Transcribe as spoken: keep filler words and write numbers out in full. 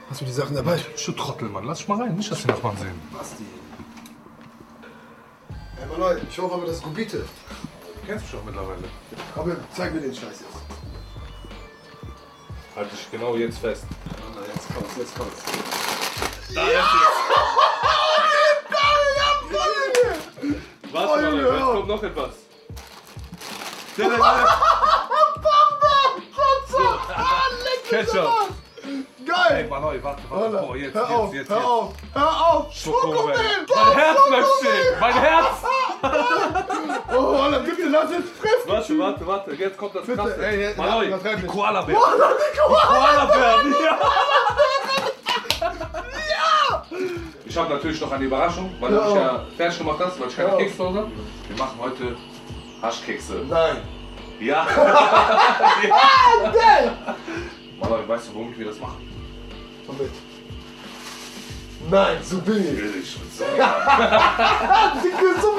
Hast du die Sachen dabei? Du Trottel, Mann. Lass dich mal rein. Nicht, dass die Nachbarn sehen. Basti. Hey, Mann, ich hoffe aber, das ist Gubite. Du kennst mich doch mittlerweile. Aber zeig mir den Scheiß jetzt. Halt dich genau jetzt fest. Na, jetzt kommt's, jetzt kommt's. Da ist es. Warte mal, jetzt kommt noch etwas. Ketchup. Geil! Ey, Manoi, warte, warte. Oh, jetzt, hör jetzt, auf, jetzt, hör jetzt. auf, hör auf! Schokobell. Schokobell! Mein Herz bleibt stehen. Mein Herz. Oh, Alter, bitte lass es fressen! Warte, warte, warte. Jetzt kommt das Bitte, Krasse. ey, ey, Manoi, übertreib die nicht. Koala-Bär. Koala, die Koala! Koala-Bär, ja. Ich habe natürlich noch eine Überraschung, weil du Ja. mich ja fertig gemacht hast, weil ich keine Ja. Kekse zu Hause habe. Wir machen heute Haschkekse. Nein! Ja. Ah, geil! Manoi, weißt du, warum ich mir das mache? Komm mit. Nein, so bin ich. Will ich. So. Dicke, so